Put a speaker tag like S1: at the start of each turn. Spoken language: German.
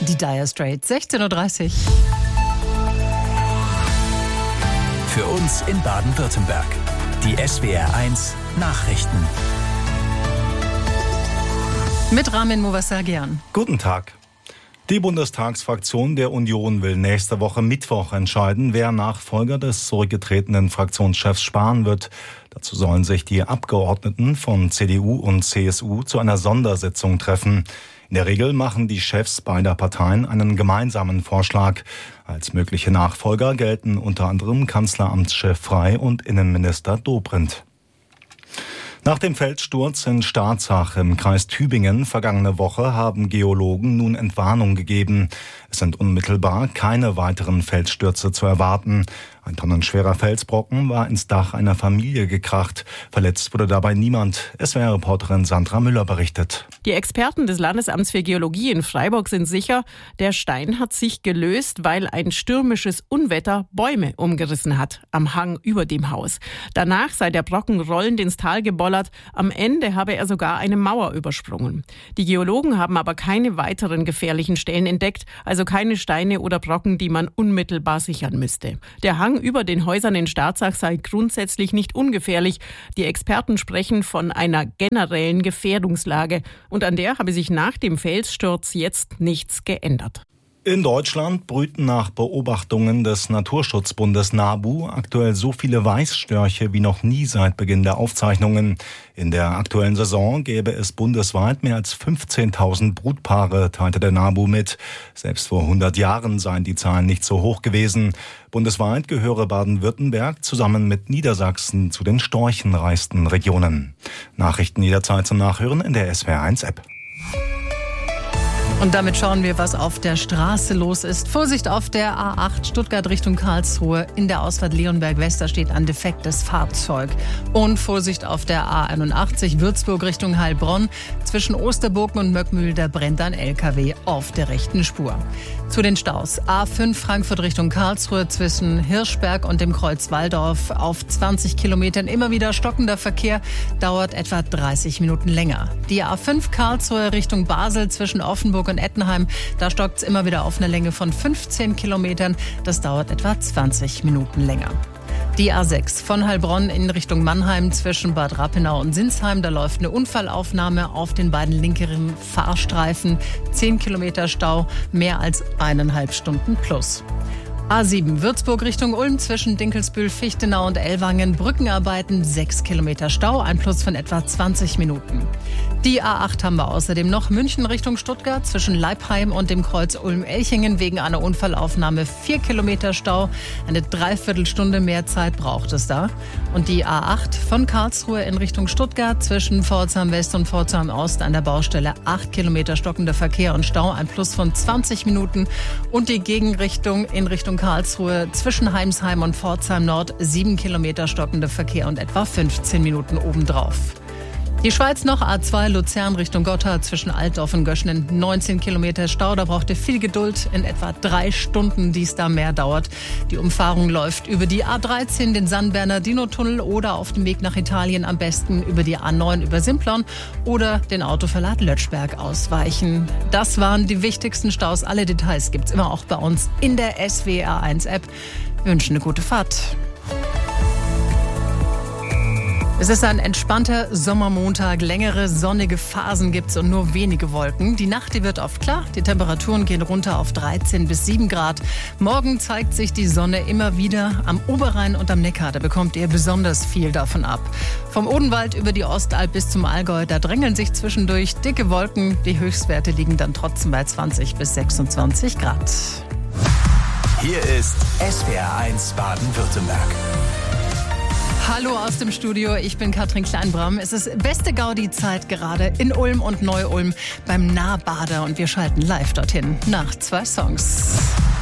S1: Die Dire Straits, 16:30 Uhr.
S2: Für uns in Baden-Württemberg. Die SWR1 Nachrichten.
S1: Mit Ramin Movassagyan.
S3: Guten Tag. Die Bundestagsfraktion der Union will nächste Woche Mittwoch entscheiden, wer Nachfolger des zurückgetretenen Fraktionschefs Spahn wird. Dazu sollen sich die Abgeordneten von CDU und CSU zu einer Sondersitzung treffen. In der Regel machen die Chefs beider Parteien einen gemeinsamen Vorschlag. Als mögliche Nachfolger gelten unter anderem Kanzleramtschef Frey und Innenminister Dobrindt. Nach dem Felssturz in Staatsach im Kreis Tübingen vergangene Woche haben Geologen nun Entwarnung gegeben. Es sind unmittelbar keine weiteren Felsstürze zu erwarten. Ein tonnenschwerer Felsbrocken war ins Dach einer Familie gekracht. Verletzt wurde dabei niemand. SWR-Reporterin Sandra Müller berichtet.
S4: Die Experten des Landesamts für Geologie in Freiburg sind sicher, der Stein hat sich gelöst, weil ein stürmisches Unwetter Bäume umgerissen hat am Hang über dem Haus. Danach sei der Brocken rollend ins Tal gebollert. Am Ende habe er sogar eine Mauer übersprungen. Die Geologen haben aber keine weiteren gefährlichen Stellen entdeckt, also keine Steine oder Brocken, die man unmittelbar sichern müsste. Der Hang über den Häusern in Staatsach sei grundsätzlich nicht ungefährlich. Die Experten sprechen von einer generellen Gefährdungslage. Und an der habe sich nach dem Felssturz jetzt nichts geändert.
S3: In Deutschland brüten nach Beobachtungen des Naturschutzbundes NABU aktuell so viele Weißstörche wie noch nie seit Beginn der Aufzeichnungen. In der aktuellen Saison gäbe es bundesweit mehr als 15.000 Brutpaare, teilte der NABU mit. Selbst vor 100 Jahren seien die Zahlen nicht so hoch gewesen. Bundesweit gehöre Baden-Württemberg zusammen mit Niedersachsen zu den storchenreichsten Regionen. Nachrichten jederzeit zum Nachhören in der SWR1-App.
S1: Und damit schauen wir, was auf der Straße los ist. Vorsicht auf der A8 Stuttgart Richtung Karlsruhe. In der Ausfahrt Leonberg-West steht ein defektes Fahrzeug. Und Vorsicht auf der A81 Würzburg Richtung Heilbronn. Zwischen Osterburgen und Möckmühl, da brennt ein LKW auf der rechten Spur. Zu den Staus. A5 Frankfurt Richtung Karlsruhe zwischen Hirschberg und dem Kreuz Walldorf auf 20 Kilometern. Immer wieder stockender Verkehr, dauert etwa 30 Minuten länger. Die A5 Karlsruhe Richtung Basel zwischen Offenburg und Ettenheim, da stockt es immer wieder auf einer Länge von 15 Kilometern. Das dauert etwa 20 Minuten länger. Die A6 von Heilbronn in Richtung Mannheim zwischen Bad Rappenau und Sinsheim. Da läuft eine Unfallaufnahme auf den beiden linkeren Fahrstreifen. 10 Kilometer Stau, mehr als 1,5 Stunden plus. A7 Würzburg Richtung Ulm zwischen Dinkelsbühl, Fichtenau und Ellwangen. Brückenarbeiten, 6 Kilometer Stau, ein Plus von etwa 20 Minuten. Die A8 haben wir außerdem noch. München Richtung Stuttgart zwischen Leipheim und dem Kreuz Ulm-Elchingen wegen einer Unfallaufnahme 4 Kilometer Stau. Eine Dreiviertelstunde mehr Zeit braucht es da. Und die A8 von Karlsruhe in Richtung Stuttgart zwischen Pforzheim West und Pforzheim Ost an der Baustelle 8 Kilometer stockender Verkehr und Stau, ein Plus von 20 Minuten. Und die Gegenrichtung in Richtung Karlsruhe zwischen Heimsheim und Pforzheim Nord 7 Kilometer stockender Verkehr und etwa 15 Minuten obendrauf. Die Schweiz noch, A2 Luzern Richtung Gotthard zwischen Altdorf und Göschenen 19 Kilometer Stau. Da braucht ihr viel Geduld, in etwa 3 Stunden, die es da mehr dauert. Die Umfahrung läuft über die A13, den San-Bernardino-Tunnel oder auf dem Weg nach Italien am besten über die A9 über Simplon oder den Autoverlad Lötschberg ausweichen. Das waren die wichtigsten Staus. Alle Details gibt's immer auch bei uns in der SWR1-App. Wir wünschen eine gute Fahrt. Es ist ein entspannter Sommermontag. Längere sonnige Phasen gibt's und nur wenige Wolken. Die Nacht, die wird oft klar. Die Temperaturen gehen runter auf 13 bis 7 Grad. Morgen zeigt sich die Sonne immer wieder. Am Oberrhein und am Neckar, da bekommt ihr besonders viel davon ab. Vom Odenwald über die Ostalb bis zum Allgäu, da drängeln sich zwischendurch dicke Wolken. Die Höchstwerte liegen dann trotzdem bei 20 bis 26 Grad.
S2: Hier ist SWR1 Baden-Württemberg.
S1: Hallo aus dem Studio, ich bin Katrin Kleinbram. Es ist beste Gaudi-Zeit gerade in Ulm und Neu-Ulm beim Nahbader und wir schalten live dorthin nach 2 Songs.